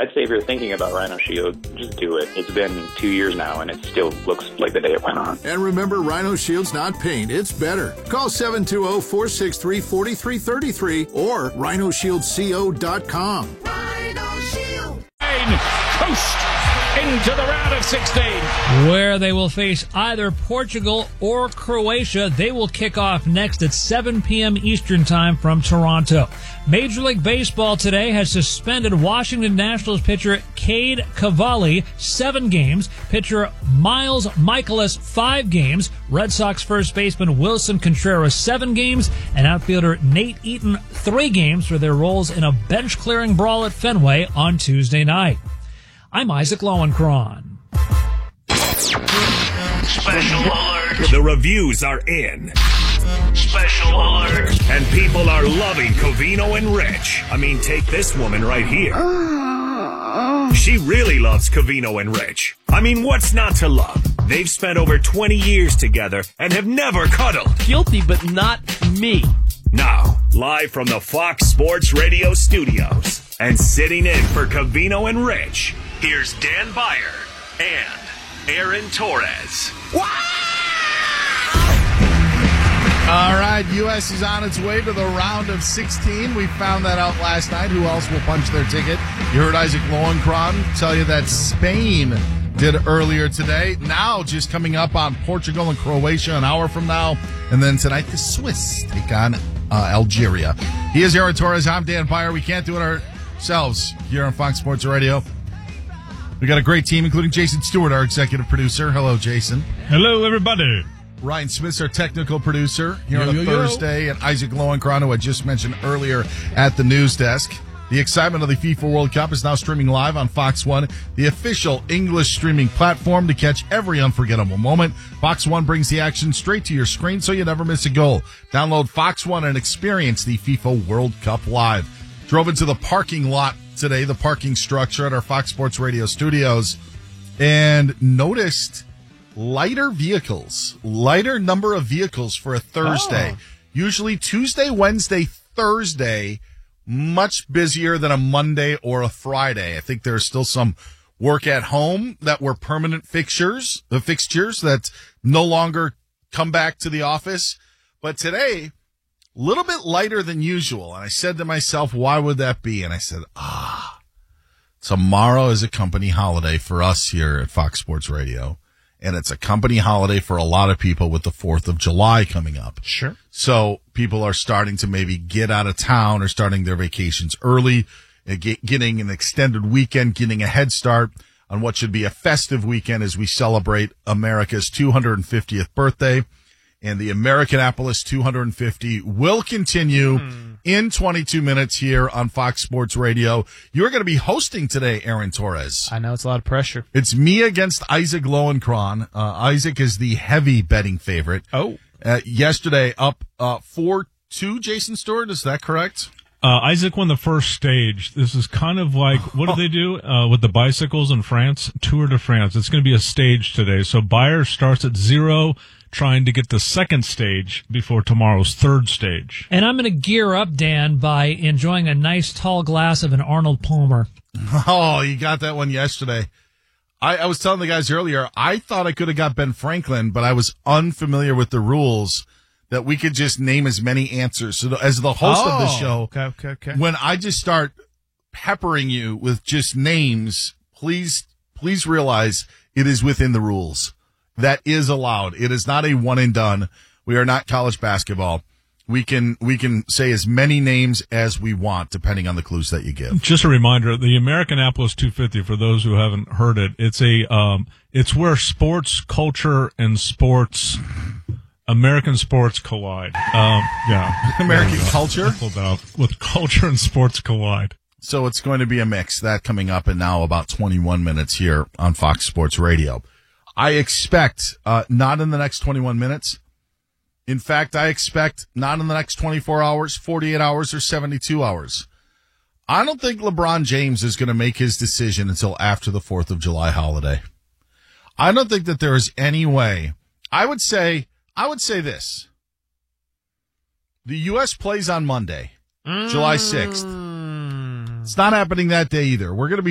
I'd say if you're thinking about Rhino Shield, just do it. It's been 2 years now, and it still looks like the day it went on. And remember, Rhino Shield's not paint, it's better. Call 720-463-4333 or rhinoshieldco.com. Rhino Shield. Coast into the round of 16. Where they will face either Portugal or Croatia. They will kick off next at 7 p.m. Eastern Time from Toronto. Major League Baseball today has suspended Washington Nationals pitcher Cade Cavalli 7 games, pitcher Miles Michaelis 5 games, Red Sox first baseman Wilson Contreras 7 games, and outfielder Nate Eaton 3 games for their roles in a bench-clearing brawl at Fenway on Tuesday night. I'm Isaac Lowenkron. Special alert. The reviews are in. Special alert. And people are loving Covino and Rich. I mean, take this woman right here. She really loves Covino and Rich. I mean, what's not to love? They've spent over 20 years together and have never cuddled. Guilty, but not me. Now, live from the Fox Sports Radio studios and sitting in for Covino and Rich, here's Dan Beyer and Aaron Torres. All right, U.S. is on its way to the round of 16. We found that out last night. Who else will punch their ticket? You heard Isaac Lowenkron tell you that Spain did earlier today. Now just coming up on Portugal and Croatia an hour from now. And then tonight the Swiss take on Algeria. He is Aaron Torres. I'm Dan Beyer. We can't do it ourselves here on Fox Sports Radio. We got a great team, including Jason Stewart, our executive producer. Hello, Jason. Hello, everybody. Ryan Smith's our technical producer here on a Thursday, and Isaac Lowenkron, who I just mentioned earlier at the news desk. The excitement of the FIFA World Cup is now streaming live on Fox One, the official English streaming platform to catch every unforgettable moment. Fox One brings the action straight to your screen so you never miss a goal. Download Fox One and experience the FIFA World Cup live. Drove into the parking lot today, the parking structure at our Fox Sports Radio studios, and noticed lighter number of vehicles for a Thursday. Usually Tuesday, Wednesday, Thursday, much busier than a Monday or a Friday. I think there's still some work at home that were permanent fixtures that no longer come back to the office. But today, a little bit lighter than usual. And I said to myself, why would that be? And I said, tomorrow is a company holiday for us here at Fox Sports Radio. And it's a company holiday for a lot of people with the 4th of July coming up. Sure. So people are starting to maybe get out of town or starting their vacations early, getting an extended weekend, getting a head start on what should be a festive weekend as we celebrate America's 250th birthday. And the Americanapolis 250 will continue in 22 minutes here on Fox Sports Radio. You're going to be hosting today, Aaron Torres. I know it's a lot of pressure. It's me against Isaac Lowenkron. Isaac is the heavy betting favorite. Yesterday up 4-2, Jason Stewart. Is that correct? Isaac won the first stage. This is kind of like, what do they do with the bicycles in France? Tour de France. It's going to be a stage today. So Beyer starts at 0, trying to get the second stage before tomorrow's third stage. And I'm going to gear up, Dan, by enjoying a nice tall glass of an Arnold Palmer. Oh, you got that one yesterday. I was telling the guys earlier, I thought I could have got Ben Franklin, but I was unfamiliar with the rules that we could just name as many answers. So as the host of the show, when I just start peppering you with just names, please realize it is within the rules. That is allowed. It is not a one and done. We are not college basketball. We can say as many names as we want, depending on the clues that you give. Just a reminder, the Americanapolis 250, for those who haven't heard it, it's where sports, culture, and American sports collide. American culture? With culture and sports collide. So it's going to be a mix. That coming up in now about 21 minutes here on Fox Sports Radio. I expect not in the next 21 minutes. In fact, I expect not in the next 24 hours, 48 hours, or 72 hours. I don't think LeBron James is going to make his decision until after the 4th of July holiday. I don't think that there is any way. I would say this. The U.S. plays on Monday, July 6th. It's not happening that day either. We're going to be